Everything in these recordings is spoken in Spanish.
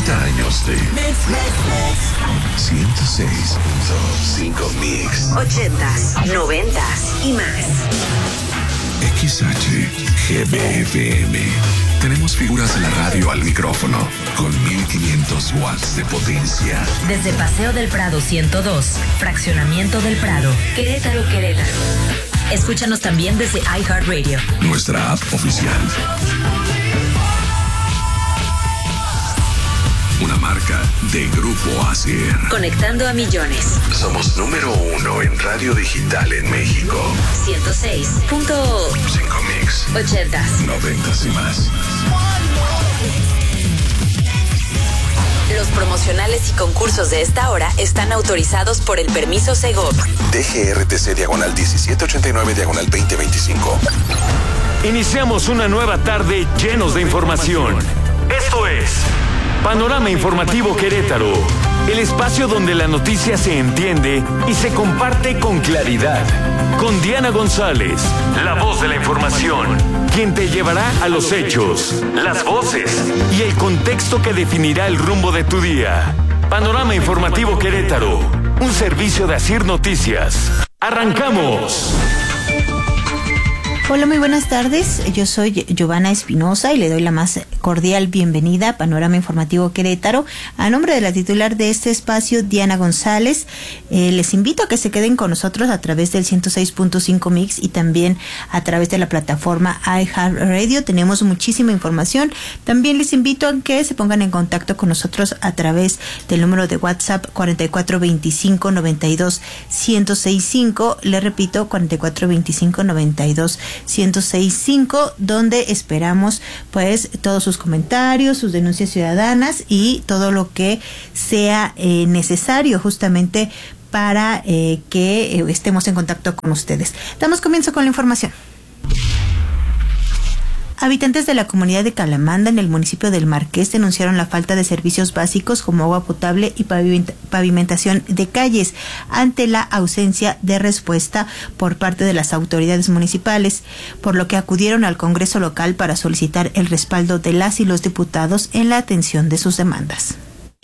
30 años de 106.5 Mix. 80s, 90s y más. XHGBFM. Tenemos figuras de la radio al micrófono con 1500 watts de potencia. Desde Paseo del Prado 102, Fraccionamiento del Prado, Querétaro. Escúchanos también desde iHeartRadio, nuestra app oficial. Una marca de Grupo ASIR. Conectando a millones. Somos número 1 en radio digital en México. 106.5 Mix. 80s, 90s y más. Los promocionales y concursos de esta hora están autorizados por el permiso Segov. DGRTC/1789/2025. Iniciamos una nueva tarde llenos de información. Esto es Panorama Informativo Querétaro, el espacio donde la noticia se entiende y se comparte con claridad. Con Diana González, la voz de la información, quien te llevará a los hechos, las voces y el contexto que definirá el rumbo de tu día. Panorama Informativo Querétaro, un servicio de ASIR Noticias. ¡Arrancamos! Hola, muy buenas tardes. Yo soy Giovanna Espinosa y le doy la más cordial bienvenida a Panorama Informativo Querétaro. A nombre de la titular de este espacio, Diana González, les invito a que se queden con nosotros a través del 106.5 Mix y también a través de la plataforma iHeartRadio. Tenemos muchísima información. También les invito a que se pongan en contacto con nosotros a través del número de WhatsApp 4425-92-1065. Le repito, 4425-92-1065, donde esperamos pues todos sus comentarios, sus denuncias ciudadanas y todo lo que sea necesario justamente para que estemos en contacto con ustedes. Damos comienzo con la información. Habitantes de la comunidad de Calamanda, en el municipio del Marqués, denunciaron la falta de servicios básicos como agua potable y pavimentación de calles ante la ausencia de respuesta por parte de las autoridades municipales, por lo que acudieron al Congreso local para solicitar el respaldo de las y los diputados en la atención de sus demandas.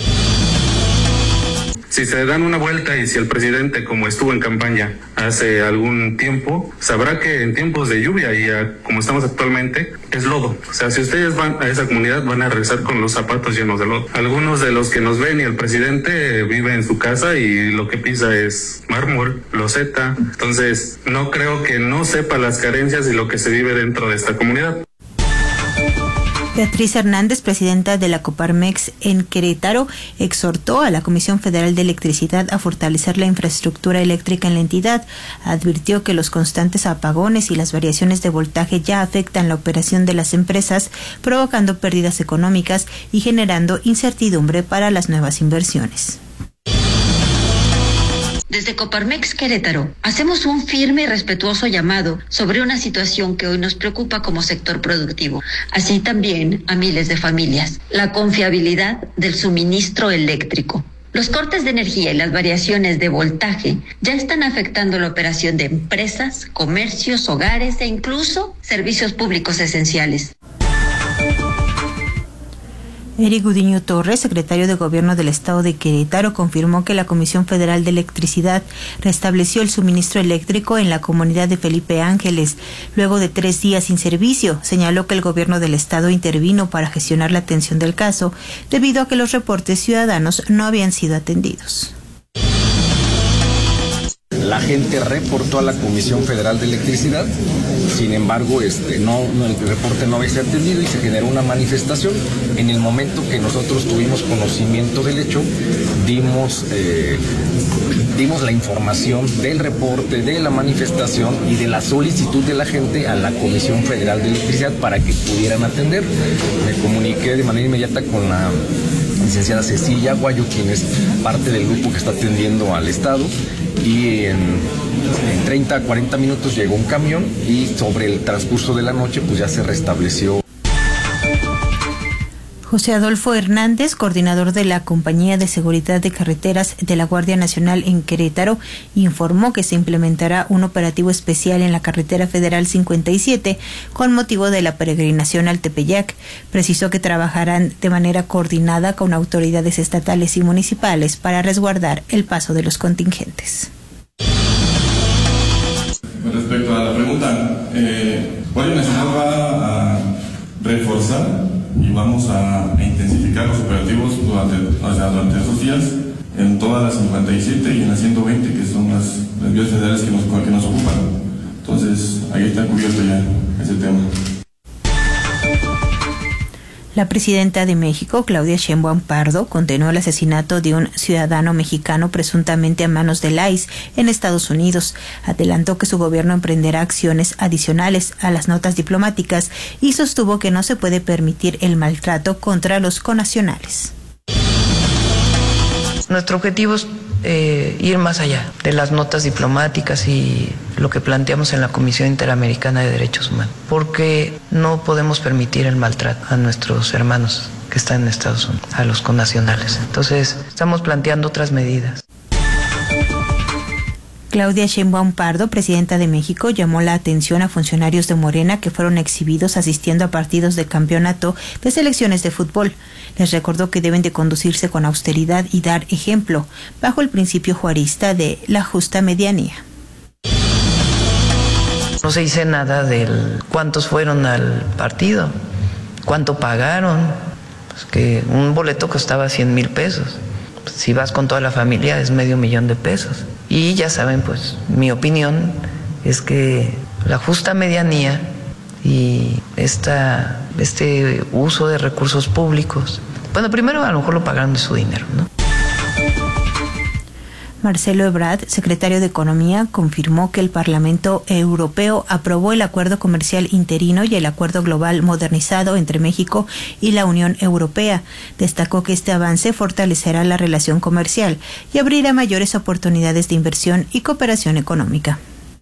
Si se dan una vuelta y si el presidente, como estuvo en campaña hace algún tiempo, sabrá que en tiempos de lluvia y como estamos actualmente, es lodo. O sea, si ustedes van a esa comunidad, van a regresar con los zapatos llenos de lodo. Algunos de los que nos ven y el presidente vive en su casa y lo que pisa es mármol, loseta. Entonces, no creo que no sepa las carencias y lo que se vive dentro de esta comunidad. Beatriz Hernández, presidenta de la Coparmex en Querétaro, exhortó a la Comisión Federal de Electricidad a fortalecer la infraestructura eléctrica en la entidad. Advirtió que los constantes apagones y las variaciones de voltaje ya afectan la operación de las empresas, provocando pérdidas económicas y generando incertidumbre para las nuevas inversiones. Desde Coparmex Querétaro, hacemos un firme y respetuoso llamado sobre una situación que hoy nos preocupa como sector productivo, así también a miles de familias: la confiabilidad del suministro eléctrico. Los cortes de energía y las variaciones de voltaje ya están afectando la operación de empresas, comercios, hogares e incluso servicios públicos esenciales. Eric Gudiño Torres, secretario de Gobierno del Estado de Querétaro, confirmó que la Comisión Federal de Electricidad restableció el suministro eléctrico en la comunidad de Felipe Ángeles, luego de 3 días sin servicio. Señaló que el Gobierno del Estado intervino para gestionar la atención del caso, debido a que los reportes ciudadanos no habían sido atendidos. La gente reportó a la Comisión Federal de Electricidad, sin embargo, el reporte no había sido atendido y se generó una manifestación. En el momento que nosotros tuvimos conocimiento del hecho, dimos la información del reporte, de la manifestación y de la solicitud de la gente a la Comisión Federal de Electricidad para que pudieran atender. Me comuniqué de manera inmediata con la licenciada Cecilia Aguayo, quien es parte del grupo que está atendiendo al Estado, y en 30 a 40 minutos llegó un camión y sobre el transcurso de la noche pues ya se restableció. José Adolfo Hernández, coordinador de la Compañía de Seguridad de Carreteras de la Guardia Nacional en Querétaro, informó que se implementará un operativo especial en la carretera federal 57 con motivo de la peregrinación al Tepeyac. Precisó que trabajarán de manera coordinada con autoridades estatales y municipales para resguardar el paso de los contingentes. Respecto a la pregunta, Guardia Nacional va a reforzar y vamos a intensificar los operativos durante esos días en todas las 57 y en las 120, que son las vías federales que nos ocupan. Entonces, ahí está cubierto ya ese tema. La presidenta de México, Claudia Sheinbaum Pardo, condenó el asesinato de un ciudadano mexicano presuntamente a manos del ICE en Estados Unidos. Adelantó que su gobierno emprenderá acciones adicionales a las notas diplomáticas y sostuvo que no se puede permitir el maltrato contra los connacionales. Nuestro objetivo es ir más allá de las notas diplomáticas y lo que planteamos en la Comisión Interamericana de Derechos Humanos, porque no podemos permitir el maltrato a nuestros hermanos que están en Estados Unidos, a los connacionales. Entonces, estamos planteando otras medidas. Claudia Sheinbaum Pardo, presidenta de México, llamó la atención a funcionarios de Morena que fueron exhibidos asistiendo a partidos de campeonato de selecciones de fútbol. Les recordó que deben de conducirse con austeridad y dar ejemplo, bajo el principio juarista de la justa medianía. No se dice nada del cuántos fueron al partido, cuánto pagaron, pues que un boleto costaba 100,000 pesos. Si vas con toda la familia es $500,000. Y ya saben, pues mi opinión es que la justa medianía y este uso de recursos públicos, bueno, primero a lo mejor lo pagaron de su dinero, ¿no? Marcelo Ebrard, secretario de Economía, confirmó que el Parlamento Europeo aprobó el acuerdo comercial interino y el acuerdo global modernizado entre México y la Unión Europea. Destacó que este avance fortalecerá la relación comercial y abrirá mayores oportunidades de inversión y cooperación económica.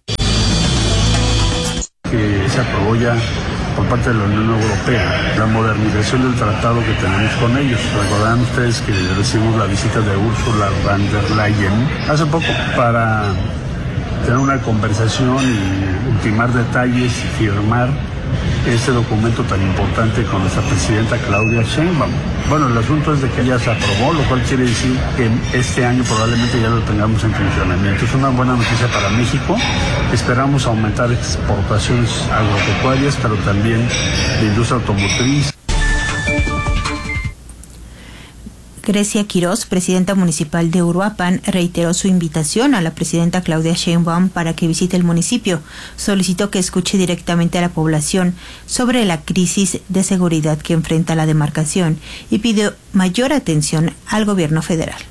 Que se aprobó ya por parte de la Unión Europea la modernización del tratado que tenemos con ellos. Recordarán ustedes que recibimos la visita de Ursula von der Leyen hace poco para tener una conversación y ultimar detalles y firmar este documento tan importante con nuestra presidenta Claudia Sheinbaum. Bueno, el asunto es de que ya se aprobó, lo cual quiere decir que este año probablemente ya lo tengamos en funcionamiento. Es una buena noticia para México. Esperamos aumentar exportaciones agropecuarias, pero también de industria automotriz. Grecia Quirós, presidenta municipal de Uruapan, reiteró su invitación a la presidenta Claudia Sheinbaum para que visite el municipio. Solicitó que escuche directamente a la población sobre la crisis de seguridad que enfrenta la demarcación y pidió mayor atención al gobierno federal.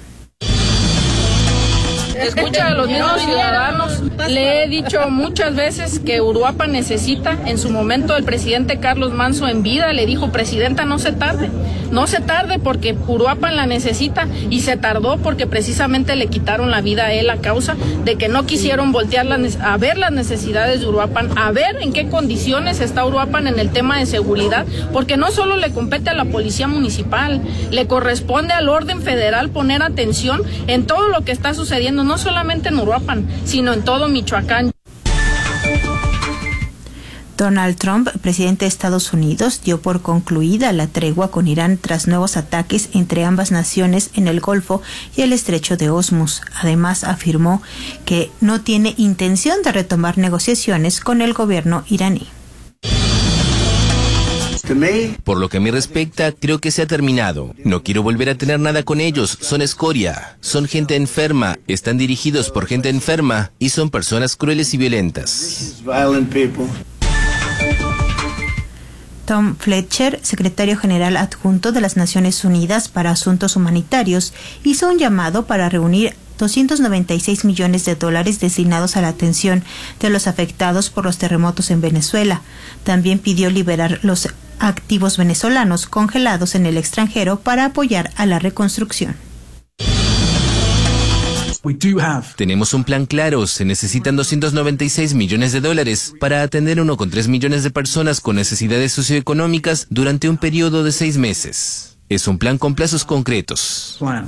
Escucha a los mismos ciudadanos. Le he dicho muchas veces que Uruapan necesita, en su momento el presidente Carlos Manso en vida le dijo: presidenta, no se tarde porque Uruapan la necesita, y se tardó porque precisamente le quitaron la vida a él a causa de que no quisieron voltear a ver las necesidades de Uruapan, a ver en qué condiciones está Uruapan en el tema de seguridad, porque no solo le compete a la policía municipal, le corresponde al orden federal poner atención en todo lo que está sucediendo, no solamente en Uruapan, sino en todo Michoacán. Donald Trump, presidente de Estados Unidos, dio por concluida la tregua con Irán tras nuevos ataques entre ambas naciones en el Golfo y el Estrecho de Hormuz. Además, afirmó que no tiene intención de retomar negociaciones con el gobierno iraní. Por lo que a mí respecta, creo que se ha terminado. No quiero volver a tener nada con ellos. Son escoria. Son gente enferma. Están dirigidos por gente enferma. Y son personas crueles y violentas. Tom Fletcher, secretario general adjunto de las Naciones Unidas para Asuntos Humanitarios, hizo un llamado para reunir $296 millones destinados a la atención de los afectados por los terremotos en Venezuela. También pidió liberar los activos venezolanos congelados en el extranjero para apoyar a la reconstrucción. Tenemos un plan claro. Se necesitan $296 millones para atender 1,3 millones de personas con necesidades socioeconómicas durante un periodo de 6 meses. Es un plan con plazos concretos. Bueno.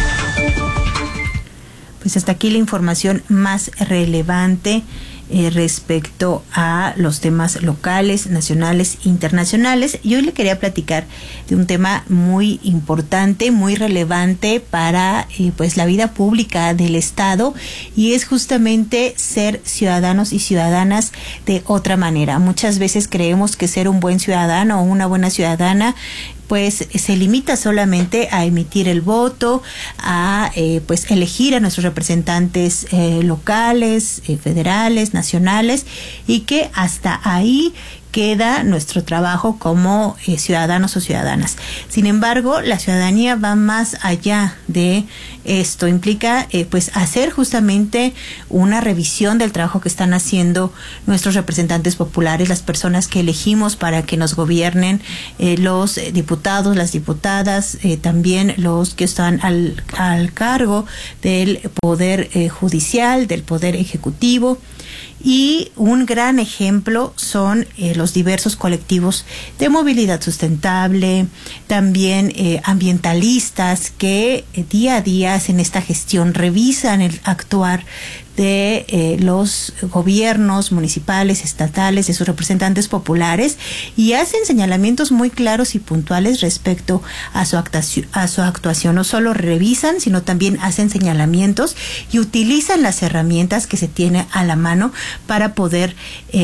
Pues hasta aquí la información más relevante respecto a los temas locales, nacionales, internacionales. Y hoy le quería platicar de un tema muy importante, muy relevante para pues la vida pública del Estado, y es justamente ser ciudadanos y ciudadanas de otra manera. Muchas veces creemos que ser un buen ciudadano o una buena ciudadana pues se limita solamente a emitir el voto, a pues elegir a nuestros representantes locales, federales, nacionales, y que hasta ahí queda nuestro trabajo como ciudadanos o ciudadanas. Sin embargo, la ciudadanía va más allá de esto. Implica pues hacer justamente una revisión del trabajo que están haciendo nuestros representantes populares, las personas que elegimos para que nos gobiernen, los diputados, las diputadas, también los que están al cargo del poder judicial, del poder ejecutivo. Y un gran ejemplo son los diversos colectivos de movilidad sustentable, también ambientalistas que día a día hacen esta gestión, revisan el actuar de los gobiernos municipales, estatales, de sus representantes populares, y hacen señalamientos muy claros y puntuales respecto a su actuación. No solo revisan, sino también hacen señalamientos y utilizan las herramientas que se tiene a la mano para poder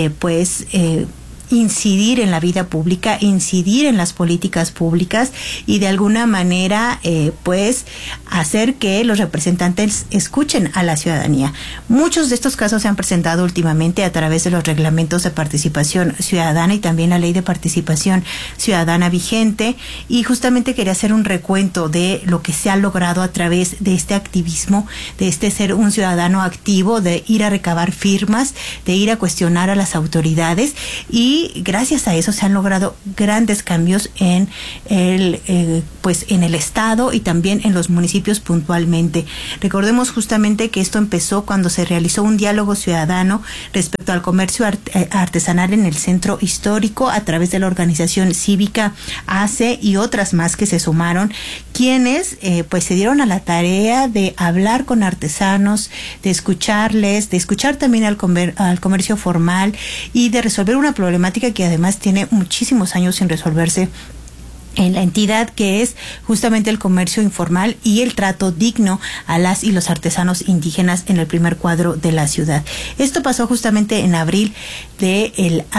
incidir en la vida pública, incidir en las políticas públicas y de alguna manera pues hacer que los representantes escuchen a la ciudadanía. Muchos de estos casos se han presentado últimamente a través de los reglamentos de participación ciudadana y también la ley de participación ciudadana vigente, y justamente quería hacer un recuento de lo que se ha logrado a través de este activismo, de este ser un ciudadano activo, de ir a recabar firmas, de ir a cuestionar a las autoridades, y gracias a eso se han logrado grandes cambios en el Estado y también en los municipios puntualmente. Recordemos justamente que esto empezó cuando se realizó un diálogo ciudadano respecto al comercio artesanal en el centro histórico a través de la organización cívica ACE y otras más que se sumaron, quienes pues se dieron a la tarea de hablar con artesanos, de escucharles, de escuchar también al comercio formal y de resolver una problemática que además tiene muchísimos años sin resolverse en la entidad, que es justamente el comercio informal y el trato digno a las y los artesanos indígenas en el primer cuadro de la ciudad. Esto pasó justamente en abril de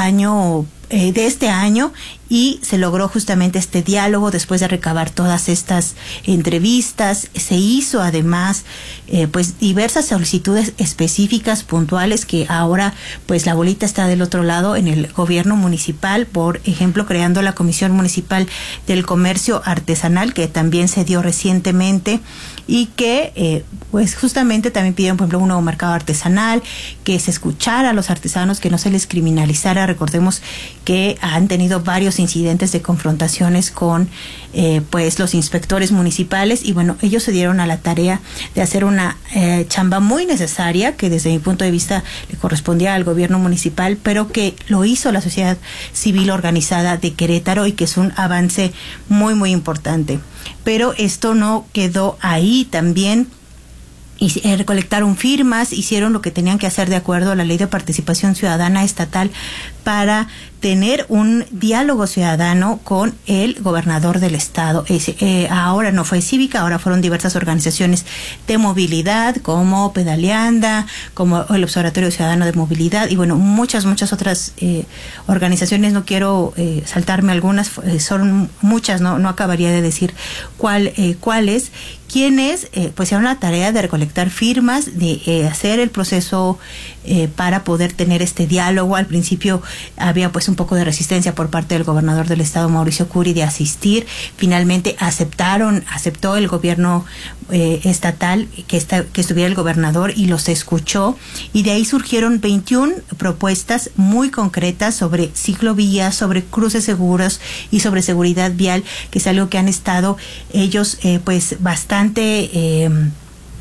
este año, y se logró justamente este diálogo después de recabar todas estas entrevistas. Se hizo además pues diversas solicitudes específicas, puntuales, que ahora pues la bolita está del otro lado en el gobierno municipal, por ejemplo creando la Comisión Municipal del Comercio Artesanal, que también se dio recientemente, y que pues justamente también pidieron, por ejemplo, un nuevo mercado artesanal, que se escuchara a los artesanos, que no se les criminalizara. Recordemos que han tenido varios incidentes de confrontaciones con pues los inspectores municipales, y bueno, ellos se dieron a la tarea de hacer una chamba muy necesaria que desde mi punto de vista le correspondía al gobierno municipal, pero que lo hizo la sociedad civil organizada de Querétaro, y que es un avance muy muy importante. Pero esto no quedó ahí. También recolectaron firmas, hicieron lo que tenían que hacer de acuerdo a la ley de participación ciudadana estatal para tener un diálogo ciudadano con el gobernador del estado. Ahora no fue cívica, ahora fueron diversas organizaciones de movilidad, como Pedaleanda, como el Observatorio Ciudadano de Movilidad, y bueno, muchas otras organizaciones. No quiero saltarme algunas, son muchas, no acabaría de decir cuáles, quienes pues hicieron la tarea de recolectar firmas, de hacer el proceso para poder tener este diálogo. Al principio había pues un poco de resistencia por parte del gobernador del estado, Mauricio Curi, de asistir. Finalmente aceptó el gobierno estatal que estuviera el gobernador, y los escuchó, y de ahí surgieron 21 propuestas muy concretas sobre ciclovías, sobre cruces seguros y sobre seguridad vial, que es algo que han estado ellos pues bastante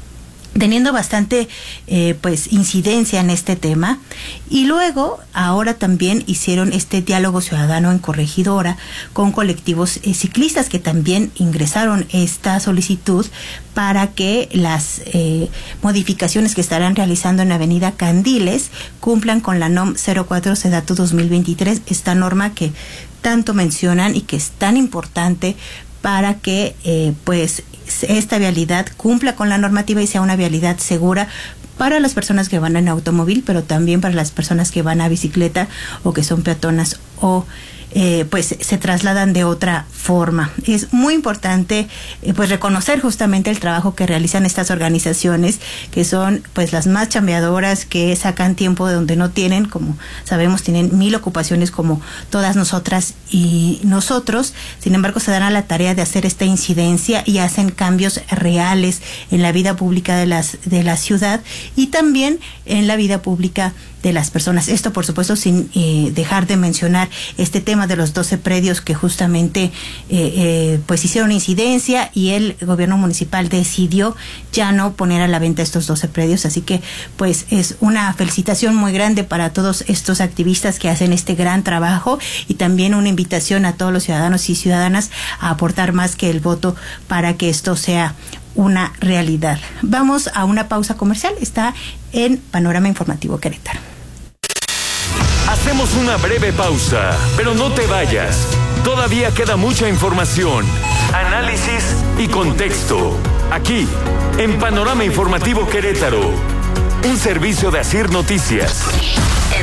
teniendo bastante pues incidencia en este tema. Y luego ahora también hicieron este diálogo ciudadano en Corregidora con colectivos ciclistas que también ingresaron esta solicitud para que las modificaciones que estarán realizando en Avenida Candiles cumplan con la NOM 04 Sedatu 2023, esta norma que tanto mencionan y que es tan importante para que pues esta vialidad cumpla con la normativa y sea una vialidad segura para las personas que van en automóvil, pero también para las personas que van a bicicleta o que son peatonas o pues se trasladan de otra forma. Es muy importante pues reconocer justamente el trabajo que realizan estas organizaciones, que son pues las más chambeadoras, que sacan tiempo de donde no tienen, como sabemos tienen 1000 ocupaciones como todas nosotras y nosotros. Sin embargo, se dan a la tarea de hacer esta incidencia y hacen cambios reales en la vida pública de la ciudad y también en la vida pública de las personas. Esto, por supuesto, sin dejar de mencionar este tema de los 12 predios que justamente pues hicieron incidencia y el gobierno municipal decidió ya no poner a la venta estos 12 predios. Así que pues es una felicitación muy grande para todos estos activistas que hacen este gran trabajo y también una invitación a todos los ciudadanos y ciudadanas a aportar más que el voto para que esto sea una realidad. Vamos a una pausa comercial. Está en Panorama Informativo Querétaro. Hacemos una breve pausa, pero no te vayas. Todavía queda mucha información, análisis y contexto. Aquí, en Panorama Informativo Querétaro, un servicio de Asir Noticias. En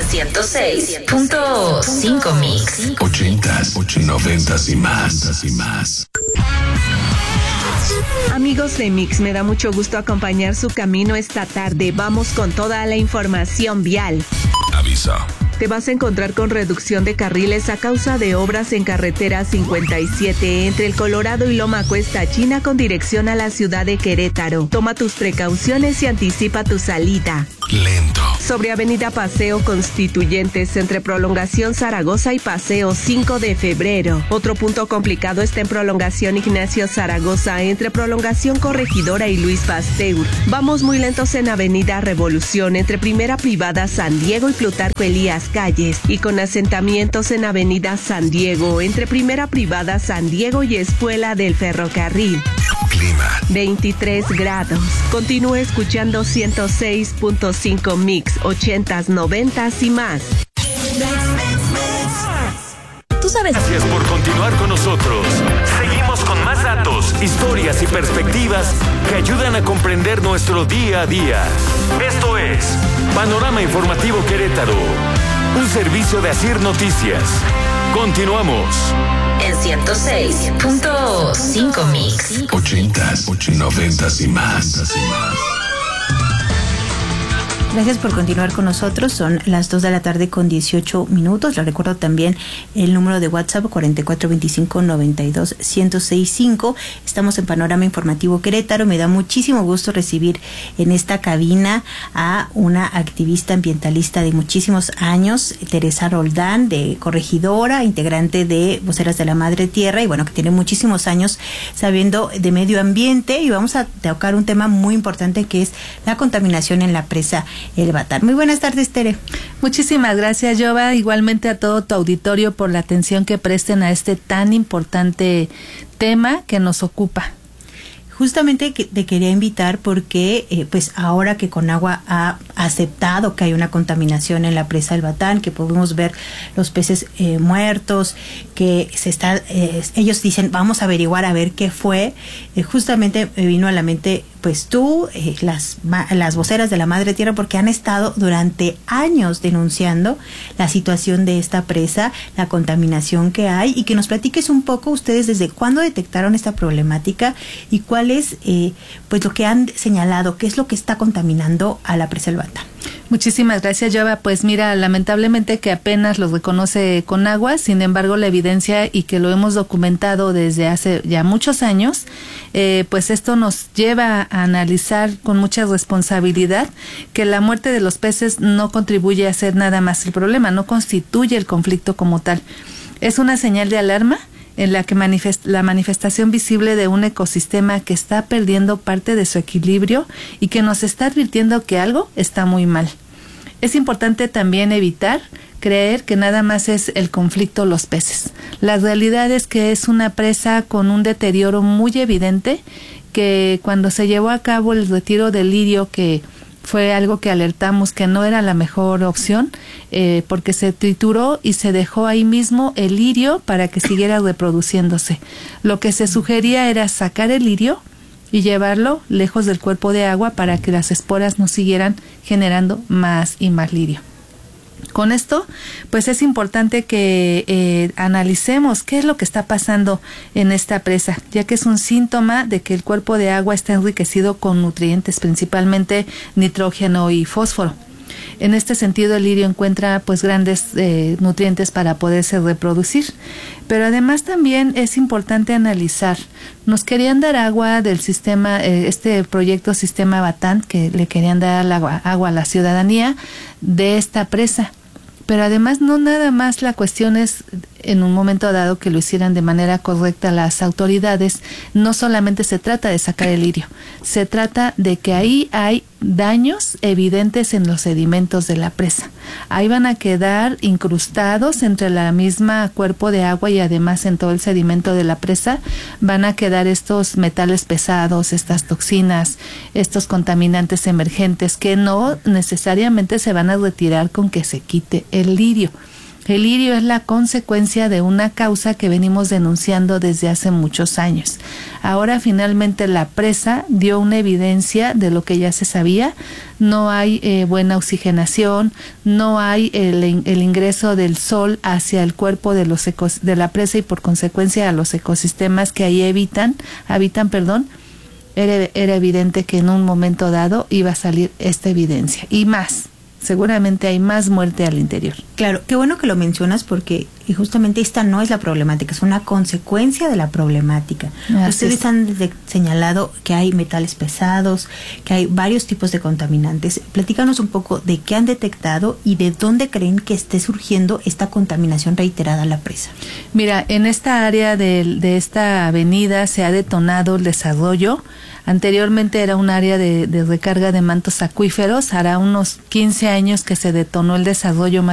106.5 Mix. 80s, 90s y más. Amigos de Mix, me da mucho gusto acompañar su camino esta tarde. Vamos con toda la información vial. Aviso. Te vas a encontrar con reducción de carriles a causa de obras en carretera 57 entre el Colorado y Loma Cuesta China con dirección a la ciudad de Querétaro. Toma tus precauciones y anticipa tu salida. Lento. Sobre Avenida Paseo Constituyentes entre Prolongación Zaragoza y Paseo 5 de Febrero. Otro punto complicado está en Prolongación Ignacio Zaragoza entre Prolongación Corregidora y Luis Pasteur. Vamos muy lentos en Avenida Revolución entre Primera Privada San Diego y Plutarco Elías Calles y con asentamientos en Avenida San Diego entre Primera Privada San Diego y Escuela del Ferrocarril. Clima. 23 grados. Continúe escuchando 106.5 Mix, 80s, 90s y más. Tú sabes. Gracias por continuar con nosotros. Seguimos con más datos, historias y perspectivas que ayudan a comprender nuestro día a día. Esto es Panorama Informativo Querétaro, un servicio de Asir Noticias. Continuamos. En 106.5 Mix. 80s, 90s y más. Gracias por continuar con nosotros. Son las 2 de la tarde con 18 minutos. Les recuerdo también el número de WhatsApp 4425-92-1065. Estamos en Panorama Informativo Querétaro. Me da muchísimo gusto recibir en esta cabina a una activista ambientalista de muchísimos años, Teresa Roldán, de Corregidora, integrante de Voceras de la Madre Tierra, y bueno, que tiene muchísimos años sabiendo de medio ambiente. Y vamos a tocar un tema muy importante que es la contaminación en la presa El Batán. Muy buenas tardes, Tere. Muchísimas gracias, Jova. Igualmente a todo tu auditorio por la atención que presten a este tan importante tema que nos ocupa. Justamente te quería invitar porque pues ahora que Conagua ha aceptado que hay una contaminación en la presa El Batán, que podemos ver los peces muertos, que se está ellos dicen vamos a averiguar a ver qué fue, justamente me vino a la mente pues tú, las voceras de la Madre Tierra, porque han estado durante años denunciando la situación de esta presa, la contaminación que hay, y que nos platiques un poco ustedes desde cuándo detectaron esta problemática y cuál es pues lo que han señalado, qué es lo que está contaminando a la presa El Batán. Muchísimas gracias, Jova. Pues mira, lamentablemente que apenas lo reconoce Conagua, sin embargo la evidencia y que lo hemos documentado desde hace ya muchos años, pues esto nos lleva a analizar con mucha responsabilidad que la muerte de los peces no contribuye a ser nada más el problema, no constituye el conflicto como tal. Es una señal de alarma en la que la manifestación visible de un ecosistema que está perdiendo parte de su equilibrio y que nos está advirtiendo que algo está muy mal. Es importante también evitar creer que nada más es el conflicto los peces. La realidad es que es una presa con un deterioro muy evidente, que cuando se llevó a cabo el retiro del lirio, que fue algo que alertamos que no era la mejor opción, porque se trituró y se dejó ahí mismo el lirio para que siguiera reproduciéndose. Lo que se sugería era sacar el lirio y llevarlo lejos del cuerpo de agua para que las esporas no siguieran generando más y más lirio. Con esto, pues es importante que analicemos qué es lo que está pasando en esta presa, ya que es un síntoma de que el cuerpo de agua está enriquecido con nutrientes, principalmente nitrógeno y fósforo. En este sentido, el lirio encuentra pues grandes nutrientes para poderse reproducir. Pero además también es importante analizar. Nos querían dar agua del sistema, este proyecto Sistema Batán, que le querían dar agua a la ciudadanía de esta presa. Pero además no nada más la cuestión es en un momento dado que lo hicieran de manera correcta las autoridades. No solamente se trata de sacar el lirio, se trata de que ahí hay daños evidentes en los sedimentos de la presa. Ahí van a quedar incrustados entre la misma cuerpo de agua y además en todo el sedimento de la presa van a quedar estos metales pesados, estas toxinas, estos contaminantes emergentes que no necesariamente se van a retirar con que se quite el lirio. El lirio es la consecuencia de una causa que venimos denunciando desde hace muchos años. Ahora finalmente la presa dio una evidencia de lo que ya se sabía. No hay buena oxigenación, no hay el ingreso del sol hacia el cuerpo de la presa y por consecuencia a los ecosistemas que ahí habitan. Era evidente que en un momento dado iba a salir esta evidencia y más. Seguramente hay más muerte al interior. Claro, qué bueno que lo mencionas porque justamente esta no es la problemática, es una consecuencia de la problemática. Ustedes han señalado que hay metales pesados, que hay varios tipos de contaminantes. Platícanos un poco de qué han detectado y de dónde creen que esté surgiendo esta contaminación reiterada a la presa. Mira, en esta área de esta avenida se ha detonado el desarrollo. Anteriormente era un área de recarga de mantos acuíferos. Hará unos 15 años que se detonó el desarrollo más